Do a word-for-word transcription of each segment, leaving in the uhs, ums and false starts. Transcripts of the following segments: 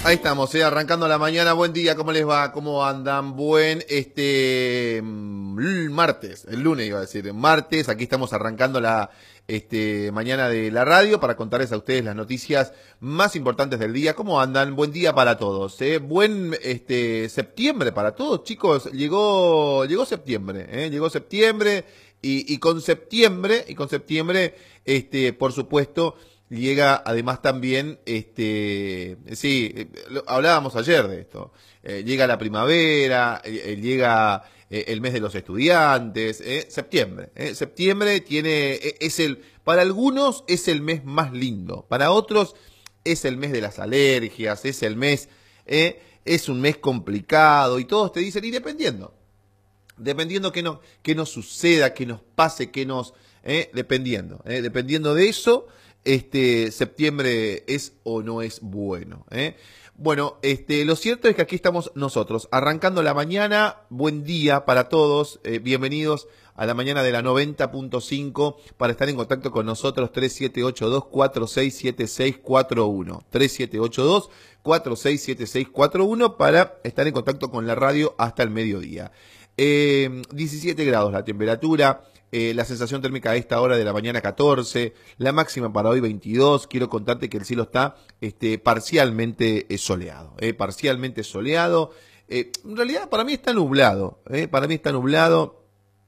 Ahí estamos, eh, arrancando la mañana. Buen día, ¿cómo les va? ¿Cómo andan? Buen este mm, martes, el lunes iba a decir, martes. Aquí estamos arrancando la este mañana de la radio para contarles a ustedes las noticias más importantes del día. ¿Cómo andan? Buen día para todos. Eh. Buen este septiembre para todos, chicos. Llegó llegó septiembre, eh. Llegó septiembre y, y con septiembre y con septiembre este por supuesto llega además también, este, sí, lo, hablábamos ayer de esto, eh, llega la primavera, eh, llega eh, el mes de los estudiantes, eh, septiembre, eh, septiembre tiene, eh, es el, para algunos es el mes más lindo, para otros es el mes de las alergias, es el mes, eh, es un mes complicado y todos te dicen, y dependiendo, dependiendo que, no, que nos suceda, que nos pase, que nos, eh, dependiendo, eh, dependiendo de eso, este septiembre es o no es bueno, ¿eh? Bueno, este, lo cierto es que aquí estamos nosotros, arrancando la mañana. Buen día para todos, eh, bienvenidos a la mañana de la noventa punto cinco, para estar en contacto con nosotros, tres siete ocho dos, cuatro seis siete seis cuatro uno, tres siete ocho dos, cuatro seis siete seis cuatro uno, para estar en contacto con la radio hasta el mediodía. Eh, diecisiete grados la temperatura. Eh, la sensación térmica a esta hora de la mañana catorce, la máxima para hoy veintidós. Quiero contarte que el cielo está este, parcialmente eh, soleado, eh, parcialmente soleado. Eh, en realidad para mí está nublado, eh, para mí está nublado.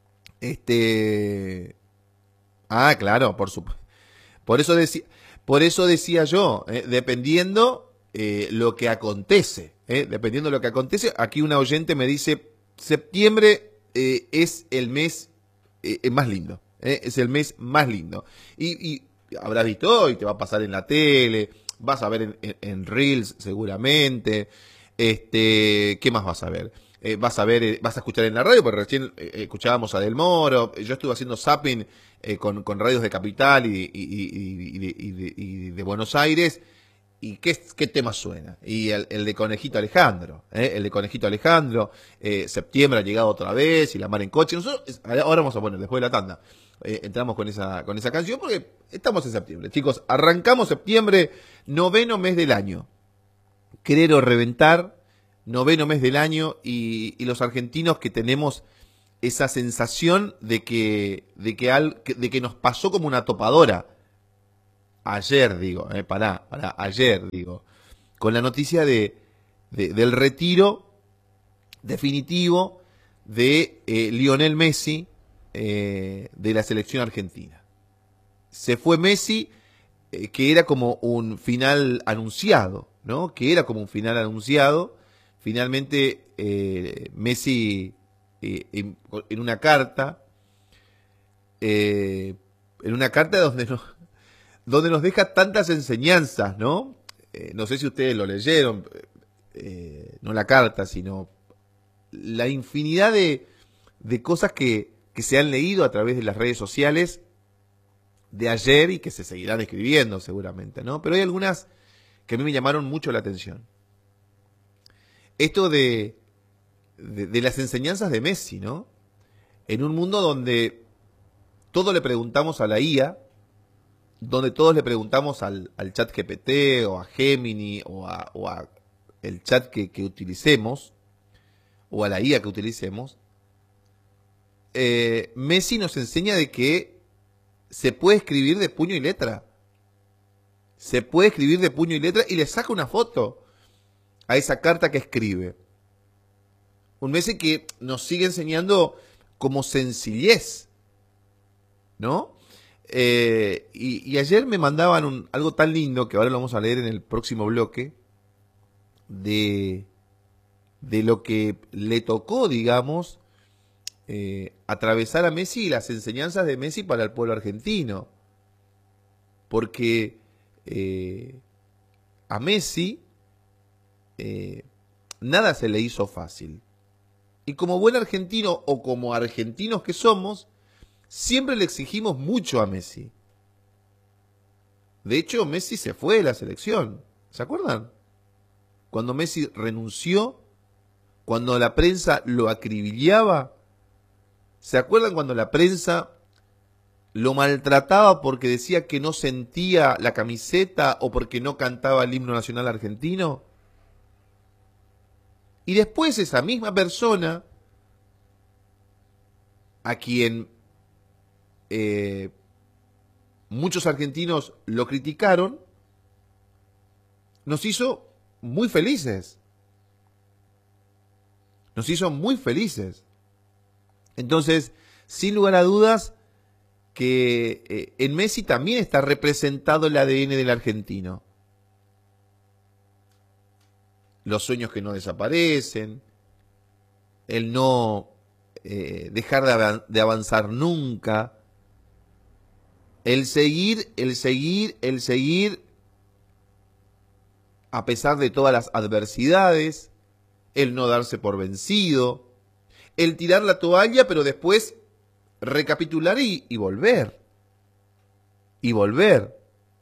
Este, ah, claro, por supuesto. Por eso decía, por eso decía yo, eh, dependiendo eh, lo que acontece, eh, dependiendo lo que acontece. Aquí una oyente me dice, septiembre eh, es el mes Eh, más lindo, ¿eh? Es el mes más lindo. Y, y habrás visto hoy, te va a pasar en la tele, vas a ver en, en, en Reels seguramente. Este, ¿qué más vas a ver? Eh, vas a ver, eh, vas a escuchar en la radio, porque recién eh, escuchábamos a Del Moro. Yo estuve haciendo zapping eh, con, con radios de Capital y, y, y, y, de, y, de, y de Buenos Aires. ¿Y qué, qué tema suena? Y el, el de Conejito Alejandro, ¿eh? El de Conejito Alejandro, eh, septiembre ha llegado otra vez, y la mar en coche. Nosotros, ahora vamos a poner, después de la tanda, eh, entramos con esa, con esa canción, porque estamos en septiembre. Chicos, arrancamos septiembre, noveno mes del año. Querer o reventar, noveno mes del año, y, y los argentinos que tenemos esa sensación de que, de que, al, de que nos pasó como una topadora. Ayer, digo, eh, pará, pará, ayer, digo, con la noticia de, de del retiro definitivo de eh, Lionel Messi eh, de la selección argentina. Se fue Messi, eh, que era como un final anunciado, ¿no? Que era como un final anunciado. Finalmente, eh, Messi, eh, en, en una carta, eh, en una carta donde no donde nos deja tantas enseñanzas, ¿no? Eh, no sé si ustedes lo leyeron, eh, no la carta, sino la infinidad de, de cosas que, que se han leído a través de las redes sociales de ayer y que se seguirán escribiendo seguramente, ¿no? Pero hay algunas que a mí me llamaron mucho la atención. Esto de, de, de las enseñanzas de Messi, ¿no? En un mundo donde todo le preguntamos a la I A, donde todos le preguntamos al, al chat G P T o a Gemini o a, o a el chat que, que utilicemos o a la I A que utilicemos, eh, Messi nos enseña de que se puede escribir de puño y letra. Se puede escribir de puño y letra, y le saca una foto a esa carta que escribe. Un Messi que nos sigue enseñando como sencillez, ¿no? Eh, y, y ayer me mandaban un, algo tan lindo, que ahora lo vamos a leer en el próximo bloque, de, de lo que le tocó, digamos, eh, atravesar a Messi y las enseñanzas de Messi para el pueblo argentino. Porque eh, a Messi eh, nada se le hizo fácil. Y como buen argentino, o como argentinos que somos, siempre le exigimos mucho a Messi. De hecho, Messi se fue de la selección. ¿Se acuerdan? Cuando Messi renunció, cuando la prensa lo acribillaba. ¿Se acuerdan cuando la prensa lo maltrataba porque decía que no sentía la camiseta o porque no cantaba el himno nacional argentino? Y después esa misma persona, a quien eh, muchos argentinos lo criticaron, nos hizo muy felices. Nos hizo muy felices. Entonces, sin lugar a dudas, que eh, en Messi también está representado el A D N del argentino. Los sueños que no desaparecen, el no eh, dejar de, av de avanzar nunca, el seguir, el seguir, el seguir a pesar de todas las adversidades, el no darse por vencido, el tirar la toalla pero después recapitular y, y volver, y volver.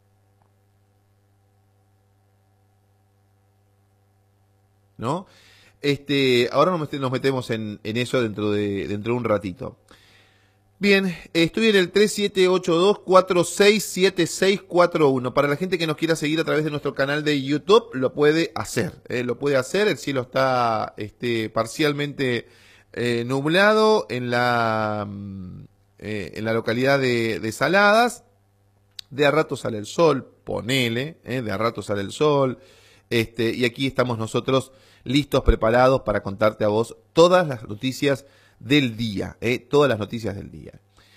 ¿No? Este, ahora nos metemos en, en eso dentro de, dentro de un ratito. Bien, estoy en el tres siete ocho dos, cuatro seis siete seis cuatro uno. Para la gente que nos quiera seguir a través de nuestro canal de YouTube, lo puede hacer. Eh, lo puede hacer, el cielo está este, parcialmente eh, nublado en la, eh, en la localidad de, de Saladas. De a rato sale el sol, ponele, eh, de a rato sale el sol. Este, y aquí estamos nosotros listos, preparados para contarte a vos todas las noticias del día, eh, todas las noticias del día.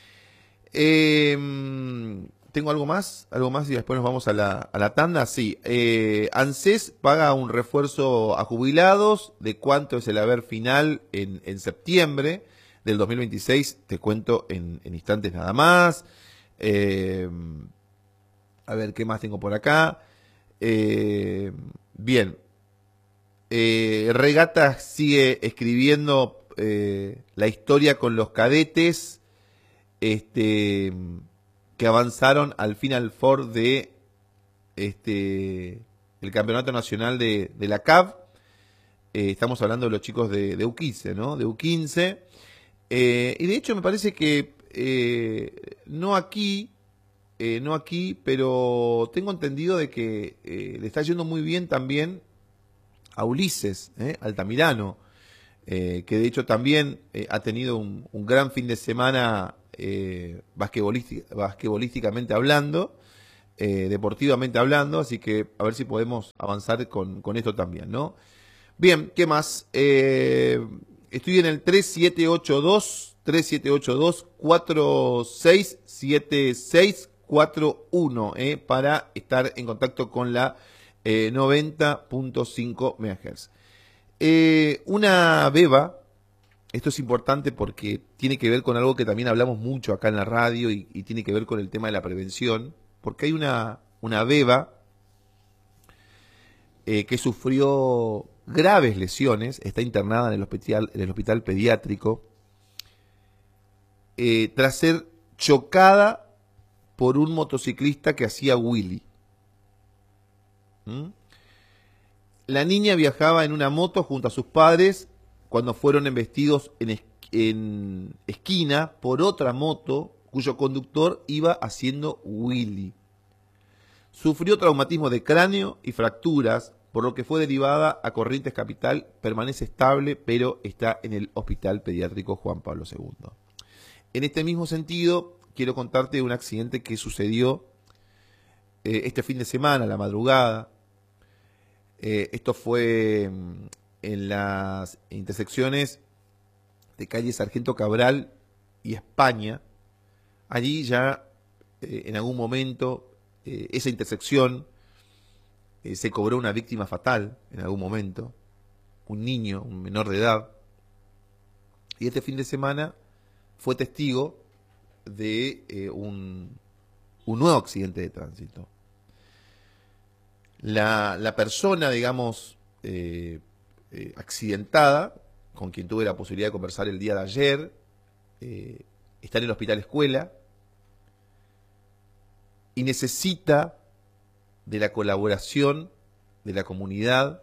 Eh, ¿Tengo algo más? ¿Algo más y después nos vamos a la, a la tanda? Sí. Eh, ANSES paga un refuerzo a jubilados. ¿De cuánto es el haber final en, en septiembre del dos mil veintiséis? Te cuento en, en instantes nada más. Eh, a ver, ¿qué más tengo por acá? Eh, bien. Eh, Regatas sigue escribiendo eh, la historia con los cadetes este, que avanzaron al Final Four de este, el Campeonato Nacional de, de la C A V. Eh, estamos hablando de los chicos de, de U quince, ¿no? De U quince. Eh, y de hecho me parece que eh, no aquí, eh, no aquí, pero tengo entendido de que eh, le está yendo muy bien también a Ulises, eh, Altamirano, eh, que de hecho también eh, ha tenido un, un gran fin de semana eh, basquetbolística, basquetbolísticamente hablando, eh, deportivamente hablando, así que a ver si podemos avanzar con, con esto también, ¿no? Bien, ¿qué más? Eh, estoy en el tres siete ocho dos, tres siete ocho dos, cuatro seis siete seis cuatro uno, eh, para estar en contacto con la Eh, noventa punto cinco megahertz. Eh, una beba, esto es importante porque tiene que ver con algo que también hablamos mucho acá en la radio y, y tiene que ver con el tema de la prevención, porque hay una, una beba eh, que sufrió graves lesiones, está internada en el hospital, en el hospital pediátrico, eh, tras ser chocada por un motociclista que hacía wheelie. ¿Mm? La niña viajaba en una moto junto a sus padres cuando fueron embestidos en, es en esquina por otra moto cuyo conductor iba haciendo wheelie. Sufrió traumatismo de cráneo y fracturas, por lo que fue derivada a Corrientes Capital. Permanece estable, pero está en el Hospital Pediátrico Juan Pablo segundo. En este mismo sentido, quiero contarte un accidente que sucedió eh, este fin de semana, a la madrugada. Eh, esto fue en las intersecciones de calle Sargento Cabral y España. Allí ya eh, en algún momento eh, esa intersección eh, se cobró una víctima fatal en algún momento, un niño, un menor de edad. Y este fin de semana fue testigo de eh, un, un nuevo accidente de tránsito. La, la persona, digamos, eh, eh, accidentada, con quien tuve la posibilidad de conversar el día de ayer, eh, está en el hospital escuela y necesita de la colaboración de la comunidad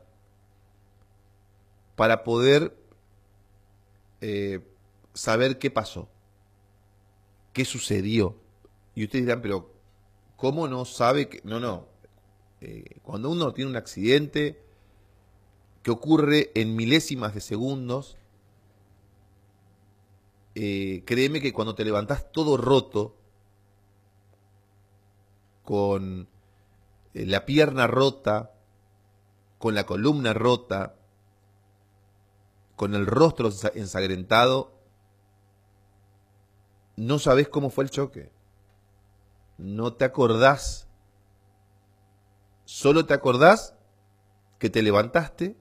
para poder eh, saber qué pasó, qué sucedió. Y ustedes dirán, pero ¿cómo no sabe que...? No, no. Eh, cuando uno tiene un accidente, que ocurre en milésimas de segundos. Eh, créeme que cuando te levantás todo roto, con eh, la pierna rota, con la columna rota, con el rostro ensangrentado, no sabés cómo fue el choque. No te acordás. Solo te acordás que te levantaste.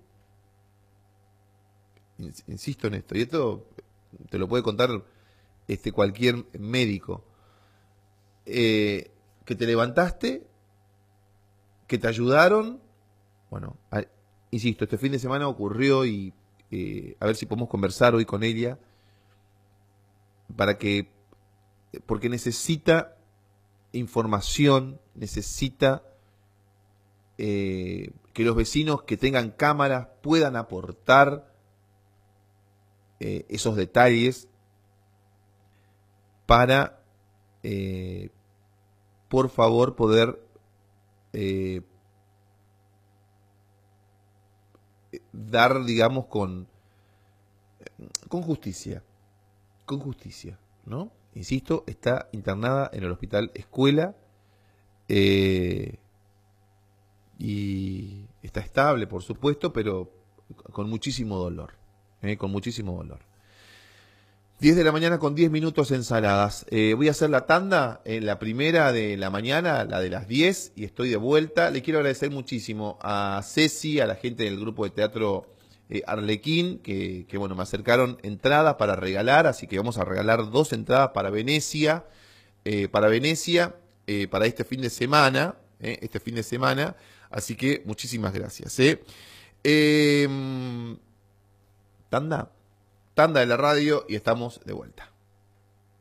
Insisto en esto. Y esto te lo puede contar este, cualquier médico. Eh, que te levantaste, que te ayudaron. Bueno, a, insisto, este fin de semana ocurrió y eh, a ver si podemos conversar hoy con ella para que, porque necesita información, necesita eh, que los vecinos que tengan cámaras puedan aportar eh, esos detalles para, eh, por favor, poder eh, dar, digamos, con, con justicia, con justicia, ¿no? Insisto, está internada en el hospital Escuela eh, y está estable, por supuesto, pero con muchísimo dolor, ¿eh? Con muchísimo dolor. diez de la mañana con diez minutos ensaladas. Eh, voy a hacer la tanda, en la primera de la mañana, la de las diez, y estoy de vuelta. Le quiero agradecer muchísimo a Ceci, a la gente del grupo de teatro eh, Arlequín, que, que bueno, me acercaron entradas para regalar, así que vamos a regalar dos entradas para Venecia, eh, para Venecia, eh, para este fin de semana, eh, este fin de semana, así que muchísimas gracias. Eh. Eh, tanda. Tanda de la radio y estamos de vuelta.